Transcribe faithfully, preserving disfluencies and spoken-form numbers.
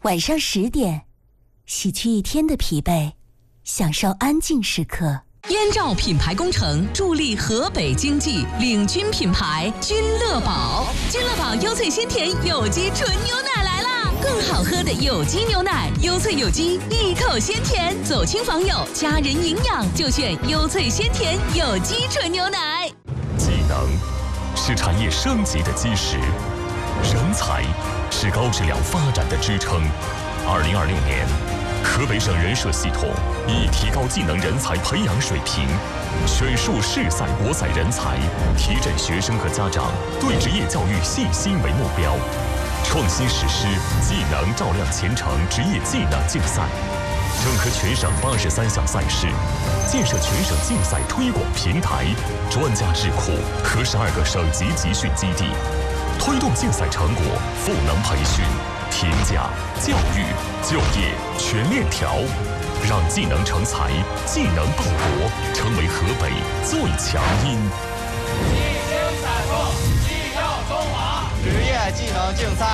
晚上十点，洗去一天的疲惫，享受安静时刻。 燕赵品牌工程助力河北经济，领军品牌君乐宝。君乐宝优萃鲜甜有机纯牛奶来啦！更好喝的有机牛奶，优萃有机，一口鲜甜。走亲访友，家人营养就选优萃鲜甜有机纯牛奶。 技能是产业升级的基石，人才是高质量发展的支撑。二零二六年。河北省人社系统以提高技能人才培养水平，选树市赛国赛人才，提振学生和家长对职业教育信心为目标，创新实施技能照亮前程职业技能竞赛，整合全省八十三项赛事，建设全省竞赛推广平台、专家智库和十二个省级集训基地，推动竞赛成果赋能培训。评价、教育、就业全链条，让技能成才、技能报国成为河北最强音。